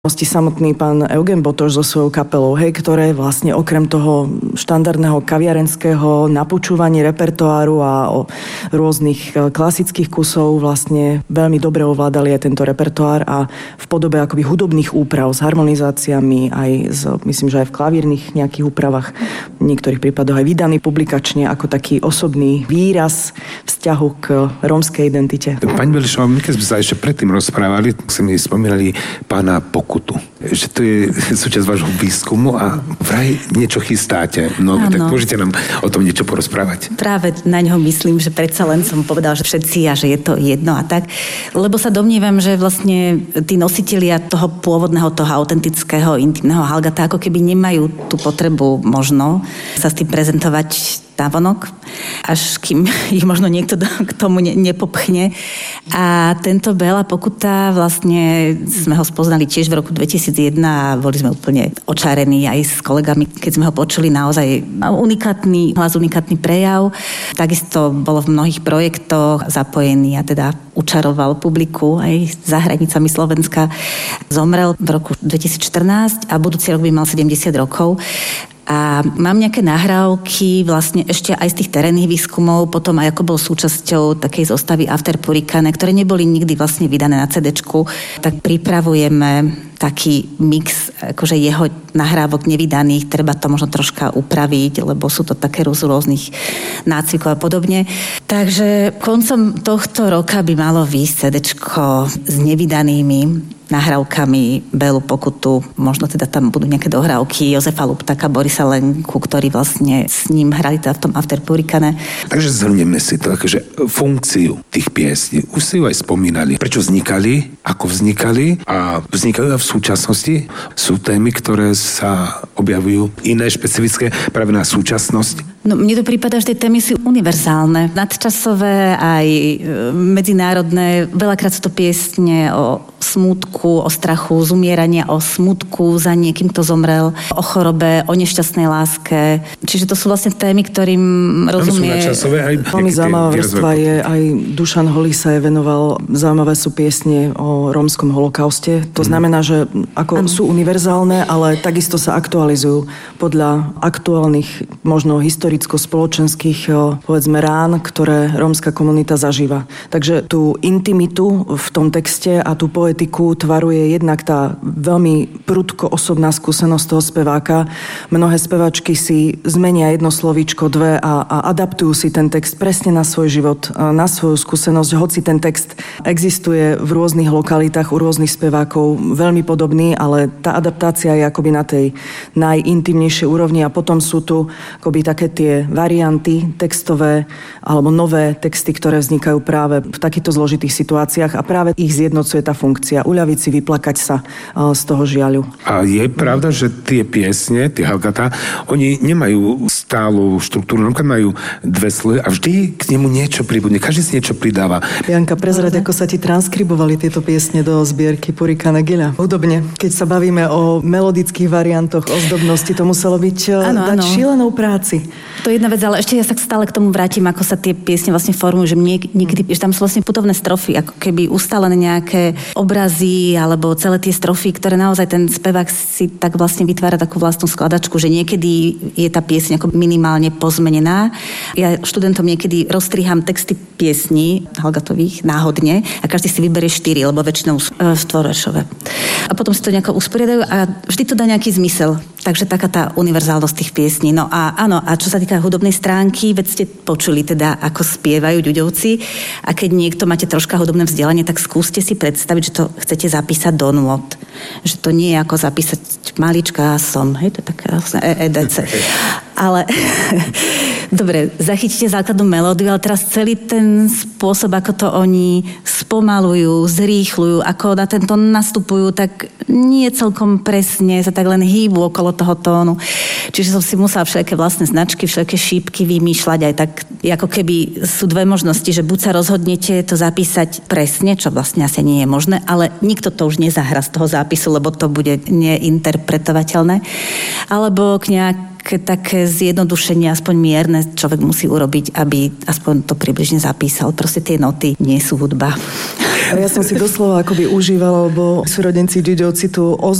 Samotný pán Eugen Botoš so svojou kapelou, ktoré vlastne okrem toho štandardného kaviarenského napočúvaní repertoáru a o rôznych klasických kusov vlastne veľmi dobre ovládali aj tento repertoár a v podobe akoby hudobných úprav s harmonizáciami, myslím, že aj v klavírnych nejakých úpravách, v niektorých prípadoch aj vydaný publikačne ako taký osobný výraz vzťahu k rómskej identite. Pani Belišová, my keď sme sa ešte predtým rozprávali, sme spomínali pána Pokutu. Že to je súčasť vášho výskumu a vraj niečo chystáte. No, tak môžete nám o tom niečo porozprávať. Práve na ňo myslím, že predsa len som povedal, že všetci a že je to jedno a tak. Lebo sa domnievam, že vlastne tí nositelia toho pôvodného, toho autentického, intimného Halgata ako keby nemajú tú potrebu možno sa s tým prezentovať navonok, až kým ich možno niekto k tomu nepopchne. A tento Béla Pokuta vlastne sme ho spoznali tiež v roku 2001 a boli sme úplne očárení aj s kolegami, keď sme ho počuli, naozaj unikátny hlas, unikátny prejav. Takisto bolo v mnohých projektoch zapojený a teda učaroval publiku aj za hranicami Slovenska. Zomrel v roku 2014 a budúci rok by mal 70 rokov. A mám nejaké nahrávky vlastne ešte aj z tých terénnych výskumov, potom aj ako bol súčasťou takej zostavy After Purikane, ktoré neboli nikdy vlastne vydané na CD-čku, tak pripravujeme taký mix akože jeho nahrávok nevydaných, treba to možno troška upraviť, lebo sú to také rôznych nácvikov a podobne. Takže koncom tohto roka by malo výjsť CD-čko s nevydanými nahrávkami Bélu Pokutu, možno teda tam budú nejaké dohrávky Jozefa Luptaka, Borisa Lenku, ktorí vlastne s ním hrali teda v tom After Purikane. Takže zhrnieme si to, akože funkciu tých piesní. Už si ju aj spomínali. Prečo vznikali, ako vznikali a vznikajú v súčasnosti. Sú témy, ktoré sa objavujú iné, špecifické práve na súčasnosť. No, mne to prípada, že tie témy sú univerzálne, nadčasové, aj medzinárodné. Veľakrát sú to piesne o smútku, o strachu, z umierania, o smútku, za niekým, kto zomrel, o chorobe, o nešťastnej láske. Čiže to sú vlastne témy, ktorým rozumie. Veľmi zaujímavá vrstva je, aj Dušan Holý sa je venoval, zaujímavé sú piesne o rómskom holokauste. To znamená, že ako sú univerzálne, ale takisto sa aktualizujú podľa aktuálnych, možno historicko-spoločenských, povedzme, rán, ktoré rómska komunita zažíva. Takže tú intimitu v tom texte a tú poetiku tvaruje jednak tá veľmi prudko osobná skúsenosť toho speváka. Mnohé speváčky si zmenia jedno slovíčko, dve a adaptujú si ten text presne na svoj život, na svoju skúsenosť, hoci ten text existuje v rôznych lokalitách u rôznych spevákov veľmi podobný, ale tá adaptácia je akoby na tej najintimnejšej úrovni a potom sú tu akoby také tie varianty textové alebo nové texty, ktoré vznikajú práve v takýchto zložitých situáciách a práve ich zjednocuje tá funkcia. Uľaviť si, vyplakať sa z toho žiaľu. A je pravda, že tie piesne, tie Halgata, oni nemajú stálu štruktúru, majú dve slohy a vždy k nemu niečo pribudne. Každý si niečo pridáva. Janka, prezrať, ako sa ti transkribovali tieto piesne do zbierky Purikane Gila. Hudobne. Keď sa bavíme o melodických variantoch, ozdobnosti, to muselo byť dať šílenou práci. To je jedna vec, ale ešte ja sa stále k tomu vrátim, ako sa tie piesne vlastne formujú, že niekedy, že tam sú vlastne putovné strofy, ako keby ustálené nejaké obrazy alebo celé tie strofy, ktoré naozaj ten spevák si tak vlastne vytvára takú vlastnú skladačku, že niekedy je tá pieseň ako minimálne pozmenená. Ja študentom niekedy rozstriham texty piesní Halgatových náhodne a každý si vyberie 4, lebo väčšinou štvorveršové. A potom si to nejako usporiadajú a vždy to dá nejaký zmysel. Takže taká tá univerzálnosť tých piesní. No a áno, a čo sa týka hudobnej stránky, veď ste počuli teda, ako spievajú ľudovci a keď niekto máte troška hudobné vzdelanie, tak skúste si predstaviť, že to chcete zapísať do nôt. Že to nie je ako zapísať malička som, hej, to je také EDC. Ale dobre, zachytíte základnú melódiu, ale teraz celý ten spôsob, ako to oni spomalujú, zrýchľujú, ako na ten tón nastupujú, tak nie celkom presne, sa tak len hýbu okolo toho tónu. Čiže som si musela všetké vlastné značky, všetké šípky vymýšľať aj tak, ako keby sú dve možnosti, že buď sa rozhodnete to zapísať presne, čo vlastne asi nie je možné, ale nikto to už nezahra z toho zápisu, lebo to bude neinterpretovateľné. Alebo k nejaké také zjednodušenie, aspoň mierne, človek musí urobiť, aby aspoň to približne zapísal. Proste tie noty nie sú hudba. A ja som si doslova akoby užívala, lebo súrodenci Džidžovci tú